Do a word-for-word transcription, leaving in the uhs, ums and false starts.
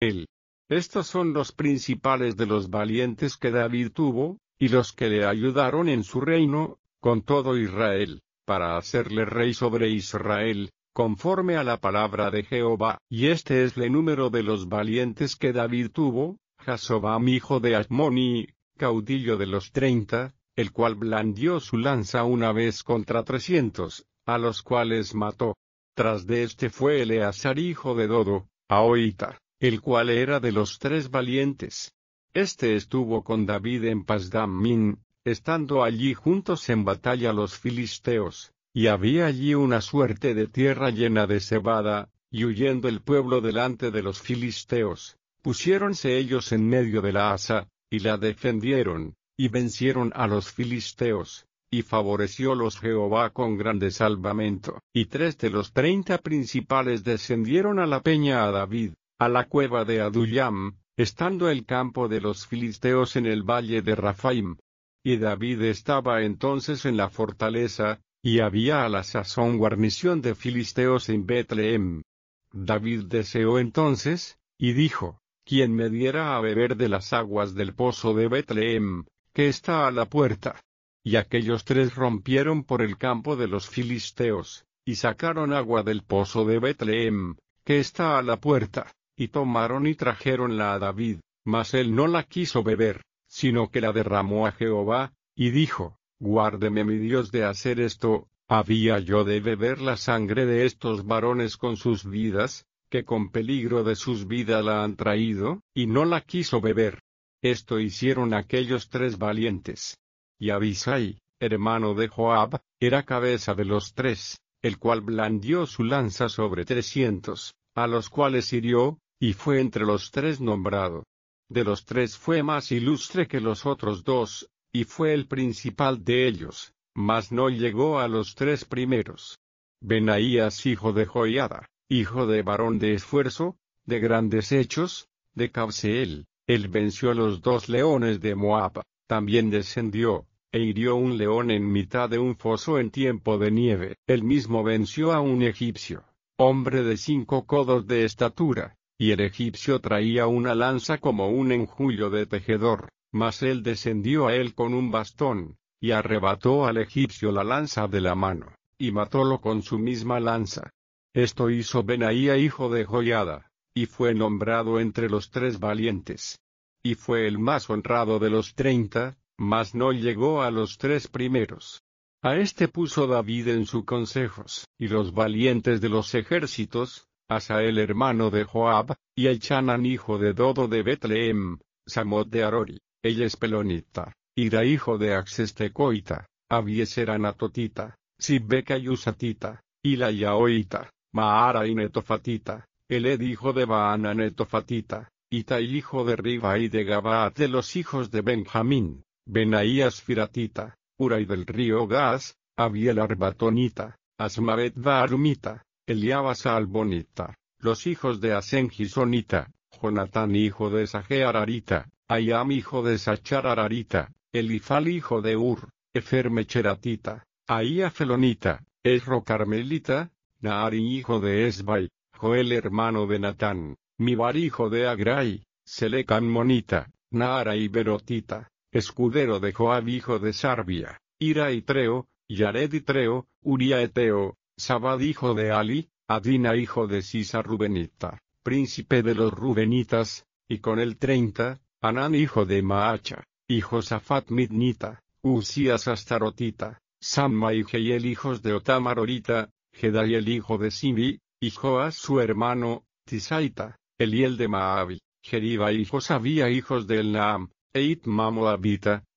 él. Estos son los principales de los valientes que David tuvo, y los que le ayudaron en su reino, con todo Israel, para hacerle rey sobre Israel, conforme a la palabra de Jehová. Y este es el número de los valientes que David tuvo: Jasobam hijo de Asmoni, caudillo de los treinta, el cual blandió su lanza una vez contra trescientos, a los cuales mató. Tras de este fue Eleazar hijo de Dodo, ahoita, el cual era de los tres valientes. Este estuvo con David en Pasdammim, estando allí juntos en batalla los filisteos, y había allí una suerte de tierra llena de cebada, y huyendo el pueblo delante de los filisteos, pusiéronse ellos en medio de la asa, y la defendieron, y vencieron a los filisteos, y favoreciólos Jehová con grande salvamento. Y tres de los treinta principales descendieron a la peña a David, a la cueva de Adullam, estando el campo de los filisteos en el valle de Raphaim. Y David estaba entonces en la fortaleza, y había a la sazón guarnición de filisteos en Betlehem. David deseó entonces, y dijo: ¿Quién me diera a beber de las aguas del pozo de Betlehem, que está a la puerta? Y aquellos tres rompieron por el campo de los filisteos, y sacaron agua del pozo de Betlehem, que está a la puerta, y tomaron y trajeronla a David, mas él no la quiso beber, sino que la derramó a Jehová, y dijo: Guárdeme mi Dios de hacer esto. ¿Había yo de beber la sangre de estos varones con sus vidas, que con peligro de sus vidas la han traído? Y no la quiso beber. Esto hicieron aquellos tres valientes. Y Abisai, hermano de Joab, era cabeza de los tres, el cual blandió su lanza sobre trescientos, a los cuales hirió, y fue entre los tres nombrado. De los tres fue más ilustre que los otros dos, y fue el principal de ellos, mas no llegó a los tres primeros. Benaías hijo de Joiada, hijo de varón de esfuerzo, de grandes hechos, de Cabseel, él venció a los dos leones de Moab, también descendió, e hirió un león en mitad de un foso en tiempo de nieve. Él mismo venció a un egipcio, hombre de cinco codos de estatura, y el egipcio traía una lanza como un enjullo de tejedor, mas él descendió a él con un bastón, y arrebató al egipcio la lanza de la mano, y matólo con su misma lanza. Esto hizo Benaía hijo de Joiada, y fue nombrado entre los tres valientes. Y fue el más honrado de los treinta, mas no llegó a los tres primeros. A este puso David en sus consejos, y los valientes de los ejércitos: Asael hermano de Joab, y Elchanan hijo de Dodo de Betlehem, Samot de Arori, ella es pelonita, Ira hijo de Axestecoita, Abieser anatotita, Sibbeca y Usatita, Ila yaoita, Maara y netofatita, Eled hijo de Baana netofatita, Itai hijo de Riba y de Gabaat de los hijos de Benjamín, Benaías firatita, Uray del río Gas, Abiel arbatonita, Asmavet barumita, Eliabas albonita, los hijos de Asengisonita, Jonatán hijo de Sajeararita, Ayam hijo de Sacharararita, Elifal hijo de Ur, Efer mecheratita, Ahía felonita, Esro carmelita, Naari hijo de Esbai, Joel hermano de Natán, Mibar hijo de Agrai, Selecan monita, Naara y berotita, escudero de Joab hijo de Sarbia, Ira y Treo, Yared y Treo, Uría eteo, Sabad hijo de Ali, Adina hijo de Sisa rubenita, príncipe de los rubenitas, y con el treinta, Anán hijo de Maacha, y Josafat midnita, Usías astarotita, Samma y Jehiel hijos de Otamarorita, Gedaliel hijo de Simri, y Joas su hermano, Tisaita, Eliel de Maabi, Jeriba y Josabía hijos de Elnaam, e Itma moabita,